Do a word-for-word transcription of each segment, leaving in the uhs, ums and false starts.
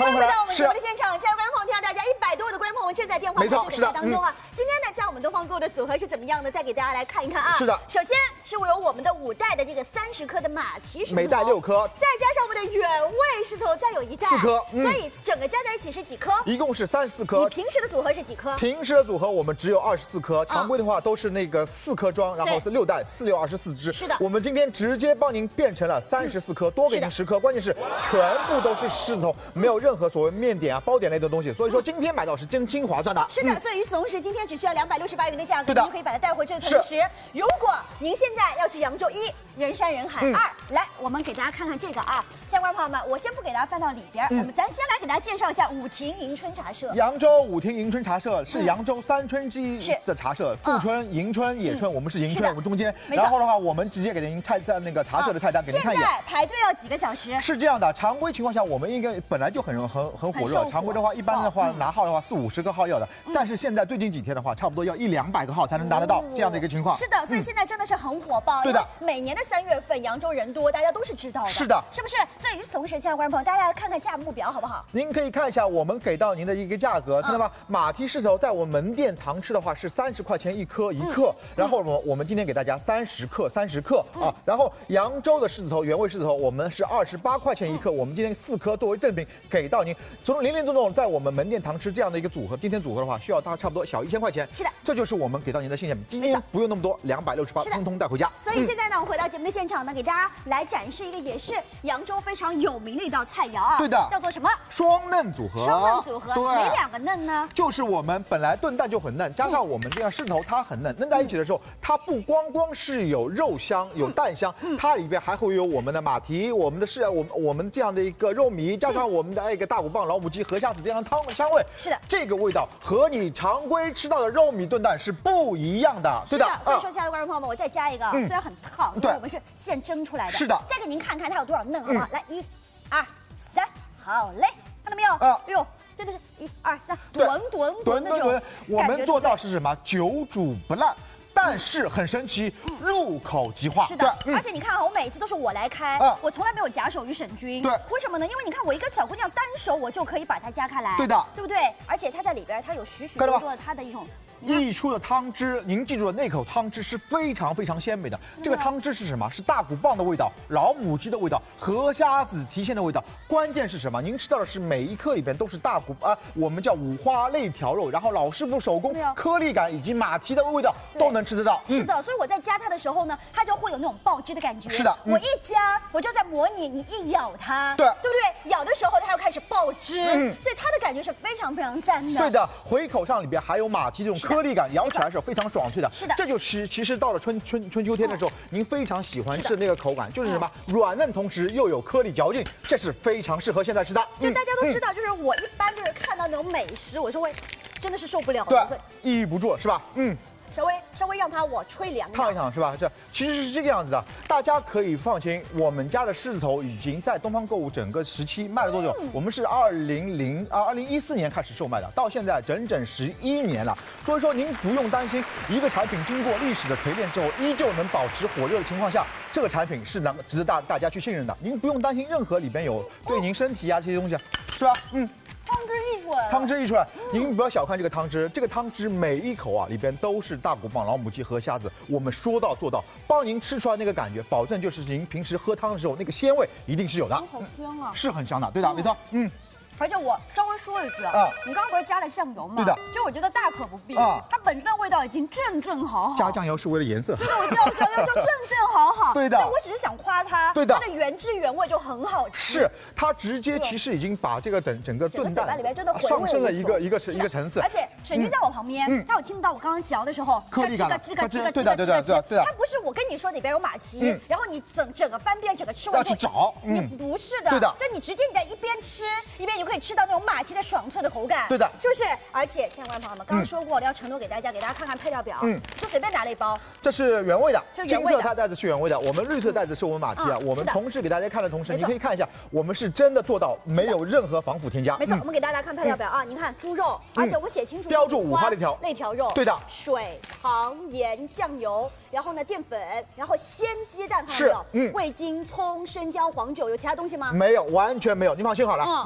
欢迎回来， 到我们节目的现场，亲爱的观众朋友，提醒大家，一百多位的观众朋友们正在电话等待当中啊。今天呢，在我们东方购物的组合是怎么样的？再给大家来看一看啊。 是的， 首先是有我们的五袋的这个三十颗的马蹄石头， 每袋六颗， 再加上我们的原味石头，再有一袋四颗， 所以整个加在一起是几颗？ 一共是三十四颗。 你平时的组合是几颗？ 平时的组合我们只有二十四颗，常规的话都是那个四颗装，然后是六袋，四六二十四只。 是的， 我们今天直接帮您变成了三十四颗，多给您十颗。关键是全部都是石头，没有任何所谓面点啊、包点类的东西，所以说今天买到是真心划算的。 是的，所以与此同时，今天只需要两百六十八元的价格， 您就可以把它带回去的同时，如果您现在要去扬州一人山人海，二来，我们给大家看看这个啊，相关朋友们，我先不给大家翻到里边，我们咱先来给大家介绍一下武亭迎春茶社。 扬州武亭迎春茶社是扬州三春之一的茶社，富春、迎春、野春，我们是迎春，我们中间。然后的话，我们直接给您菜在那个茶社的菜单给您看一眼。 现在排队要几个小时？ 是这样的，常规情况下我们应该本来就很很很火热，常规的话一般的话拿号的话四五十个号要的，但是现在最近几天的话，差不多要一两百个号才能拿得到这样的一个情况。 是的，所以现在真的是很火爆。 对的， 每年的三月份扬州人多，大家都是知道的。 是的， 是不是？所以与此同时，亲爱的观众朋友，大家来看看价目表好不好？ 您可以看一下我们给到您的一个价格，看到吗？马蹄石头在我们门店堂吃的话是三十块钱一颗一克，然后我我们今天给大家三十克三十克啊，然后扬州的狮子头原味狮子头我们是二十八块钱一克，我们今天四颗作为赠品给到您。从零零总总在我们门店堂吃这样的一个组合，今天组合的话需要大差不多小一千块钱。 是的， 这就是我们给到您的性价比。今天不用那么多，两百六十八，通通带回家。 所以现在呢，我回到节目的现场呢，给大家来展示一个也是扬州非常有名的一道菜肴啊。 对的， 叫做什么？ 双嫩组合。 双嫩组合， 对， 哪两个嫩呢？ 就是我们本来炖蛋就很嫩，加上我们这样狮子头它很嫩，嫩在一起的时候，它不光光是有肉香、有蛋香，它里边还会有我们的马蹄、我们的是我们我们这样的一个肉糜，加上我们的一个大骨棒、老母鸡、河虾子这样的汤的香味。 是的， 这个味道和你常规吃到的肉米炖蛋是不一样的，对的。 所以说，亲爱的观众朋友们，我再加一个，虽然很烫，因为我们是现蒸出来的。 是的， 再给您看看它有多少嫩，好不好？来，一、二、三，好嘞，看到没有？ 啊， 哎呦，真的是一二三，吨吨吨那种。 我们做到是什么？久煮不烂。但是很神奇，入口即化。 是的，而且你看啊，我每次都是我来开，我从来没有假手于沈君。 对， 为什么呢？因为你看我一个小姑娘单手我就可以把它夹开来。 对的， 对不对？而且它在里边它有许许多多的它的一种。 溢出的汤汁，您记住了，那口汤汁是非常非常鲜美的。这个汤汁是什么？是大骨棒的味道，老母鸡的味道，河虾子提鲜的味道。关键是什么？您吃到的是每一颗里边都是大骨啊，我们叫五花肋条肉，然后老师傅手工颗粒感以及马蹄的味道都能吃得到。 是的，所以我在夹它的时候呢，它就会有那种爆汁的感觉。 是的， 我一夹，我就在模拟你一咬它， 对对不对？咬的时候它又开始爆汁，所以它的感觉是非常非常赞的。 对的，回口上里边还有马蹄这种颗粒感，咬起来是非常爽脆的。 是的， 这就是其实到了春春春秋天的时候，您非常喜欢吃那个口感，就是什么软嫩同时又有颗粒嚼劲，这是非常适合现在吃的。 就大家都知道，就是我一般就是看到那种美食，我是会真的是受不了的，对，抑郁不住是吧？嗯。 稍微稍微让它我吹凉烫一烫是吧？这其实是这个样子的，大家可以放心，我们家的狮子头已经在东方购物整个时期卖了多久？嗯、我们是二零零啊二零一四年开始售卖的，到现在整整十一年了。所以说您不用担心，一个产品经过历史的锤炼之后，依旧能保持火热的情况下，这个产品是能值得大大家去信任的。您不用担心任何里边有对您身体啊这些东西，是吧？嗯。 汤汁溢出来， 汤汁溢出来，您不要小看这个汤汁，这个汤汁每一口啊里边都是大骨棒、老母鸡、河虾子，我们说到做到，帮您吃出来那个感觉，保证就是您平时喝汤的时候那个鲜味一定是有的。 好香啊， 是很香的，对的，没错，嗯。 而且我稍微说一句啊，你刚刚不是加了酱油吗？ 对的， 就我觉得大可不必啊，它本身的味道已经正正好好。 加酱油是为了颜色。 对，我加酱油就正正好好。 对的， 我只是想夸它， 对的， 它的原汁原味就很好吃。 是，它直接其实已经把这个整整个炖蛋里边真的上升了一个一个一个层次。 而且沈君在我旁边，他有听到我刚刚嚼的时候， 颗粒感， 吱嘎吱嘎吱嘎对的对的对的对的。 它不是我跟你说里边有马蹄，然后你整整个翻遍整个吃完要去找， 你不是的， 对的， 就你直接你在一边吃一边你就可以吃到那种马蹄的爽脆的口感， 对的， 是不是？而且，亲爱的朋友们，刚刚说过了，要承诺给大家，给大家看看配料表，嗯，就随便拿了一包， 这是原味的，金色它袋子是原味的，我们绿色袋子是我们马蹄啊，我们同时给大家看的同时，你可以看一下，我们是真的做到没有任何防腐添加， 没错，我们给大家看配料表啊，您看猪肉，而且我们写清楚， 标注五花肋条， 肋条肉， 对的， 水、糖、盐、酱油，然后呢淀粉，然后鲜鸡蛋，看到没有？嗯，味精、葱、生姜、黄酒，有其他东西吗？ 没有，完全没有，您放心好了， 嗯，是不是？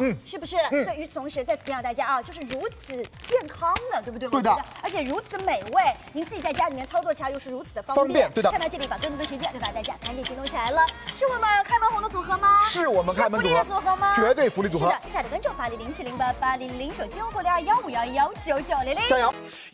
不是？嗯。所以与此同时，再次提醒大家啊，就是如此健康的，对不对？ 对的。 而且如此美味，您自己在家里面操作起来又是如此的方便。 方便，对的。 看到这里，把更多的时间就把大家赶紧行动起来了。是我们开门红的组合吗？ 是我们开门组合。 组合吗？ 绝对福利组合。 是的，一下的跟着八零零七零八八零零手机用户零二幺五幺幺九九零零。 加油！